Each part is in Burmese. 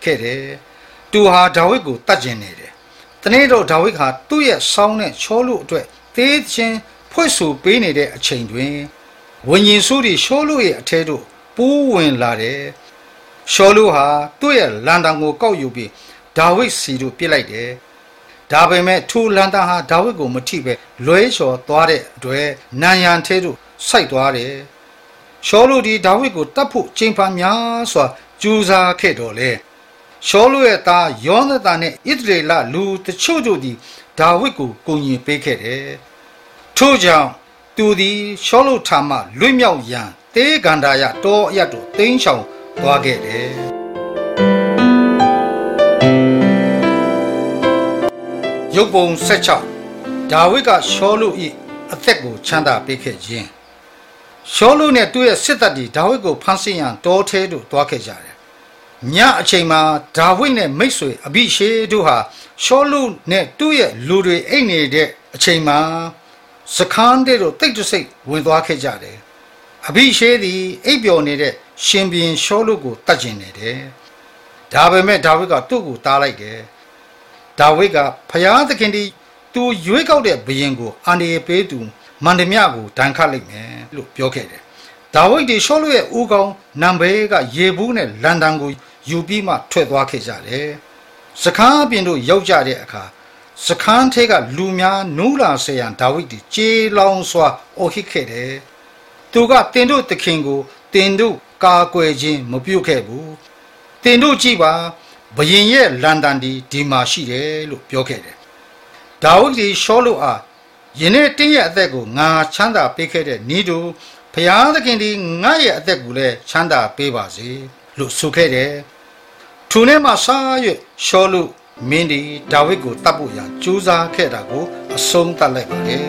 ခဲ့တယ်သူဟာဒါဝိဒ်ကိုတတ်ကျင်နေတယ်တနေ့တော့ဒါဝိဒ်ဟာသူ့ရဲ့ဆောင်းနဲ့ချောလုအတွက်သေးချင်းဖွဲ့ဆူပေးနေတဲ့အချိန်တွင်ဝိညာဉ်စုတွေရှောလုရဲ့အထဲသို့ပူးဝင်လာတယ်ရှောလုဟာသူ့ရဲ့လန်တန်ကိုကောက်ယူပြီးဒါဝိဒ်စီတို့ပြစ်လိုက်တယ်ဒါပေမဲ့ထိုလန်တန်ဟာဒါဝိဒ်ကိုမထိပဲလွဲလျော်သွားတဲ့အတွက်နန်ရန်ထဲသို့စိုက်သွားတယ်ရှောလုဒီဒါဝိဒ်ကိုတတ်ဖို့ချိန်ဖန်များစွာကြိုးစားခဲ့တော်လေရှောလုရဲ့သားယောနသန်နဲ့ဣသရေလလူတချို့တို့သည်ဒါဝိဒ်ကိုကူညီပေးခဲ့တယ်ထို့ကြောင့်သူသည်ရှောလုထံမှလွတ်မြောက်ရန်တေဂန္ဓာယတောအရတ်တို့တင်းချောင်သွားခဲ့တယ်ရုပ်ပုံ16ဒါဝိဒ်ကရှောလု၏အသက်ကိုချမ်းသာပေးခဲ့ခြင်းရှောလုနဲ့သူ့ရဲ့စစ်တပ်တွေဒါဝိဒ်ကိုဖမ်းဆီးရန်တောထဲသို့သွားခဲ့ကြတယ်ညအချိန်မှာဒါဝိဒ်နဲ့မိတ်ဆွေအဘိရှေတို့ဟာရှောလုနဲ့သူ့ရဲ့လူတွေအိတ်နေတဲ့အချိန်မှာစခန်းတဲ့တို့တိတ်တဆိတ်ဝင်သွားခဲ့ကြတယ်အဘိရှေသည်အိပ်ပျော်နေတဲ့ရှင်ဘုရင်ရှောလုကိုတတ်ကျင်နေတယ်ဒါပေမဲ့ဒါဝိဒ်ကသူ့ကိုတားလိုက်တယ်ဒါဝိဒ်ကဖျားသခင်သည်သူရွေးကောက်တဲ့ဘုရင်ကိုအန္တရာယ်ပေးသူမန္တမြကိုဒဏ်ခတ်လိုက်မယ်လို့ပြောခဲ့တယ်ဒါဝိဒ်ဒီရှောလုရဲ့ဦးခေါင်းနံဘေးကရေဘူးနဲ့လန်တန်ကိုယူပြီးမှထွက်သွားခဲ့ကြတယ်စခန်းအပြင်တို့ရောက်ကြတဲ့အခါစခန်းထဲကလူများနူးလာစေရန်ဒါဝိဒ်ဒီကြေးလောင်စွာအော်ဟစ်ခဲ့တယ်သူကတင်တို့သခင်ကိုတင်တို့ကာကွယ်ခြင်းမပြုခဲ့ဘူးတင်တို့ကြည့်ပါဘုရင်ရဲ့လန်တန်ဒီမှာရှိတယ်လို့ပြောခဲ့တယ်ဒါဝိဒ်ဒီရှောလုအားယနေ့တင်းရဲ့အသက်ကိုငါချမ်းသာပေးခဲ့တဲ့ဤသူဘုရားသခင်ဒီငါရဲ့အသက်ကိုလည်းချမ်းသာပေးပါစေလို့ဆိုခဲ့တယ်ထိုနေ့မှစ၍ရှောလုမင်းဒီဒါဝိဒ်ကိုတတ်ဖို့ရန်ကြိုးစားခဲ့တာကိုအဆုံးသတ်လိုက်ပါတယ်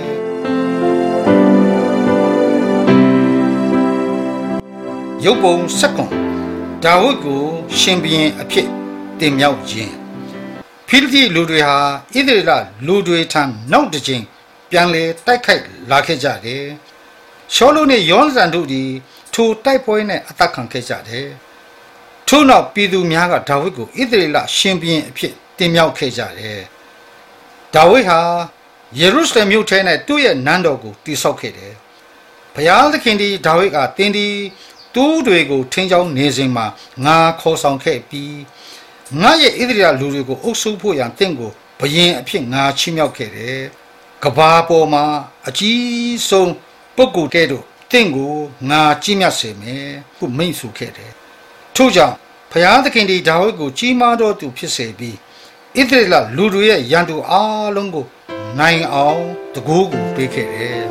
ရုပ်ပုံ7ဒါဝိဒ်ကိုရှင်ဘုရင်အဖြစ်တင်မြှောက်ခြင်းဖိလိတိလူတွေဟာဣသရေလလူတွေထံနောက်တစ်ချိန်ပြန်လေတိုက်ခိုက်လာခဲ့ကြတယ်ရှောလုနဲ့ယောနသန်တို့သည်ထိုတိုက်ပွဲနဲ့အသက်ခံခဲ့ကြတယ်ထို့နောက်ပြည်သူများကဒါဝိဒ်ကိုဣသရေလရှင်ဘုရင်အဖြစ်တင်မြှောက်ခဲ့ကြတယ်ဒါဝိဒ်ဟာယေရုရှလင်မြို့ထဲ၌သူ့ရဲ့နန်းတော်ကိုတည်ဆောက်ခဲ့တယ်ဘုရားသခင်ဒီဒါဝိဒ်ကတင်ဒီသူ့တွေကိုထင်းချောင်းနေစဉ်မှာငါခေါ်ဆောင်ခဲ့ပြီးငါရဲ့ဣသရေလလူတွေကိုအုပ်စုဖို့ရန်တင့်ကိုဘုရင်အဖြစ်ငါချီးမြှောက်ခဲ့တယ်ကဘာပေါ်မှာအကြီးဆုံးပုဂ္ဂိုလ်ကဲ့သို့တင့်ကိုငါကြီးမြတ်စေမယ်ဟုမိန့်ဆိုခဲ့တယ်ထို့ကြောင့်ဘုရားသခင်ဒီဒါဝိဒ်ကိုကြီးမားသောသူဖြစ်စေပြီးဣသရေလလူတွေရဲ့ရန်သူအားလုံးကိုနိုင်အောင်တကူးကိုပေးခဲ့တယ်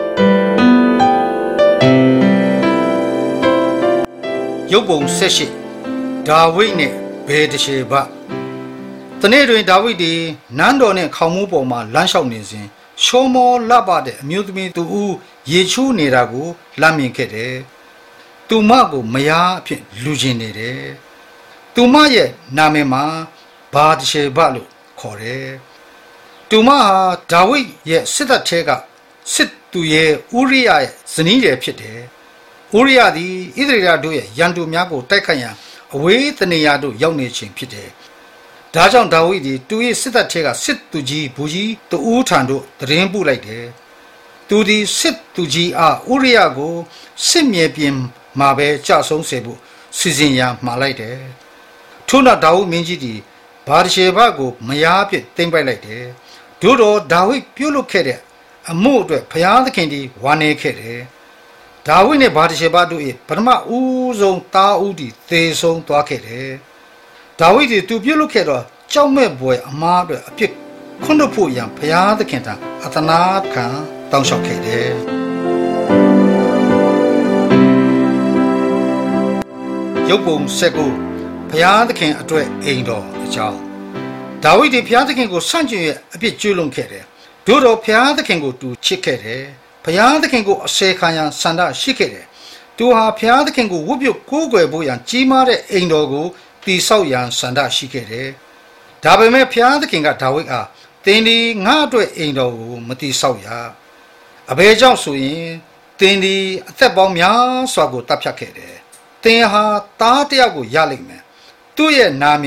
ရုပ်ပုံ78ဒါဝိဒ်နဲ့ဗေဒရှေဘတနေ့တွင်ဒါဝိဒ်သည်နန်းတော်နှင့်ခေါင်းမိုးပေါ်မှလမ်းလျှောက်နေစဉ်ရှောမောလပတဲ့အမျိုးသမီးသူဦးရေချိုးနေတာကိုလမ်းမြင်ခဲ့တယ်သူမကိုမယားအဖြစ်လူကျင်နေတယ်သူမရဲ့နာမည်မှာဘာဒရှေဘလို့ခေါ်တယ်သူမဟာဒါဝိဒ်ရဲ့စစ်တပ်ထဲကစစ်သူရဲ့ဥရိယရဲ့ဇနီးတယ်ဖြစ်တယ်ဥရိယသည်ဣသရေလတို့ရဲ့ရန်သူများကိုတိုက်ခိုက်ရန်အဝေးတနေရာတို့ရောက်နေခြင်းဖြစ်တယ်ဒါကြောင့်ဒါဝိဒ်သည်သူ၏စစ်တပ်ထဲကစစ်သူကြီးဘူကြီးတဦးထံသို့တရင်ပို့လိုက်တယ်သူသည်စစ်သူကြီးအားဥရိယကိုစစ်မြေပြင်မှာပဲကြဆုံးစေဖို့စီစဉ်ရန်မှာလိုက်တယ်ထို့နောက်ဒါဝိဒ်မင်းကြီးသည်ဘာဒရှေဘကိုမယားအဖြစ်သိမ်းပိုက်လိုက်တယ်သို့တော့ဒါဝိဒ်ပြုလုပ်ခဲ့တဲ့အမှုအတွက်ဘုရားသခင်သည်ဝမ်းနည်းခဲ့တယ်ဒါဝိဒ်နဲ့ဘာဒရှေဘတို့၏ပထမဦးဆုံးသားဦးသည်သေဆုံးသွားခဲ့တယ်ဒါဝိဒ်သည်သူပြုလုပ်ခဲ့တော့ကြောက်မဲ့ဘွယ်အမားအတွက်အပြစ်ခွင့်လွှတ်ဖို့ရန်ဘုရားသခင်ထံအသနာခံတောင်းလျှောက်ခဲ့တယ်ရုပ်ပုံ19ဘုရားသခင်အတွက်အိမ်တော်အကြောင်းဒါဝိဒ်သည်ဘုရားသခင်ကိုဆန့်ကျင်ရဲ့အပြစ်ကျူးလွန်ခဲ့တယ်သို့တော့ဘုရားသခင်ကိုသူချစ်ခဲ့တယ်ဘုရားသခင်ကိုအစေခံရန်ဆန္ဒရှိခဲ့တယ်သူဟာဘုရားသခင်ကိုဝတ်ပြုကိုးကွယ်ဖို့ရန်ကြီးမားတဲ့အိမ်တော်ကိုတည်ဆောက်ရန်ဆန္ဒရှိခဲ့တယ်ဒါပေမဲ့ဘုရားသခင်ကဒါဝိဒ်အားသင်ဒီငါအတွက်အိမ်တော်ကိုမတည်ဆောက်ရအဘယ်ကြောင့်ဆိုရင်သင်ဒီအသက်ပေါင်းများစွာကိုတပ်ဖြတ်ခဲ့တယ်သင်ဟာသားတစ်ယောက်ကိုရလိမ့်မယ်သူ့ရဲ့နာမည်